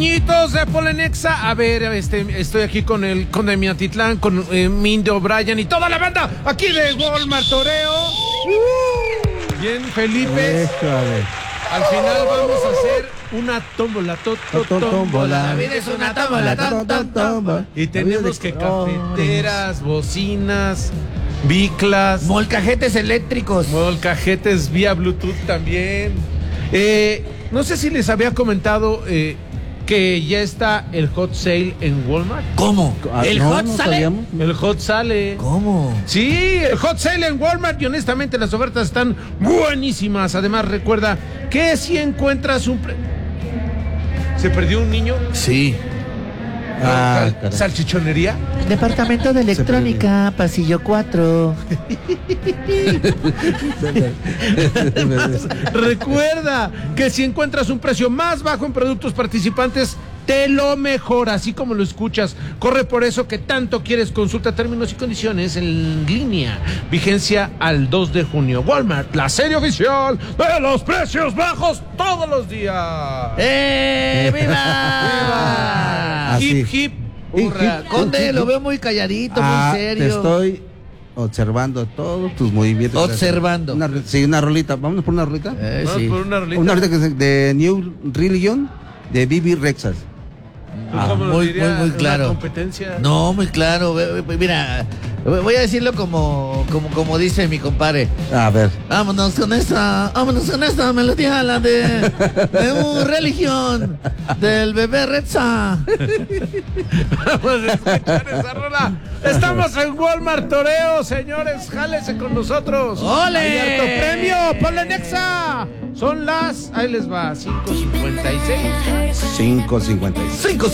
De Polenexa, a ver, estoy aquí con el Conde de Miatitlán, con Mindy O'Brien y toda la banda aquí de Walmart Toreo. Bien, Felipe. Al final vamos a hacer una tómbola, tómbola. La vida es una tómbola, Y tenemos que cafeteras, bocinas, biclas, molcajetes eléctricos. molcajetes vía Bluetooth también. No sé si les había comentado que ya está el hot sale en Walmart. ¿Cómo? ¿El hot sale? Sabíamos. El hot sale. ¿Cómo? Sí, el hot sale en Walmart y honestamente las ofertas están buenísimas. Además recuerda que si encuentras ¿Se perdió un niño? Sí. Caray. ¿Salchichonería? Departamento de electrónica, pasillo 4. Recuerda que si encuentras un precio más bajo en productos participantes, te lo mejora, así como lo escuchas. Corre por eso que tanto quieres. Consulta términos y condiciones en línea. Vigencia al 2 de junio. Walmart, la serie oficial de los precios bajos todos los días. ¡Viva! ¡Viva! Así. Hip, hip. Hurra. Conde, lo veo muy calladito, muy serio. Te estoy observando todos tus movimientos. Observando. Una rolita. Vamos por una rolita. Vamos Sí. por una rolita. Una rolita que es de New Religion de Bibi Rexas. ¿Cómo lo muy, diría? muy, muy ¿Una claro. competencia? No, muy claro. Mira, voy a decirlo como dice mi compadre. A ver. Vámonos con esta melodía, la de un religión del bebé Retza. Vamos a escuchar esa rola. Estamos en Walmart Toreo, señores, jálese con nosotros. ¡Ole! ¡Hay harto premio! ¡Polenexa! Son las, ahí les va, 5:56. 5.56. 5